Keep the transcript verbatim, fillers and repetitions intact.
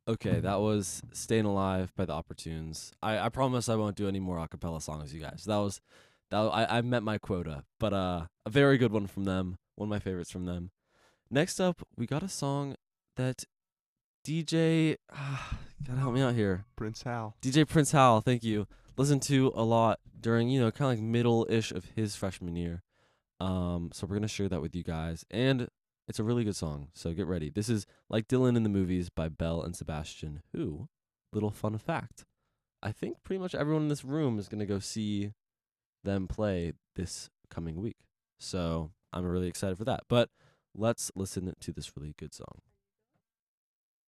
Okay, that was "Staying Alive" by the Opportunes. I, I promise I won't do any more acapella songs, you guys. That was that wa- I I met my quota, but uh, a very good one from them. One of my favorites from them. Next up, we got a song that D J, ah, gotta help me out here. Prince Hal. D J Prince Howell, thank you. Listened to a lot during, you know, kind of like middle-ish of his freshman year. Um, so we're gonna share that with you guys, and it's a really good song. So get ready. This is Like Dylan in the Movies by Belle and Sebastian. Who, little fun fact, I think pretty much everyone in this room is gonna go see them play this coming week. So I'm really excited for that. But let's listen to this really good song.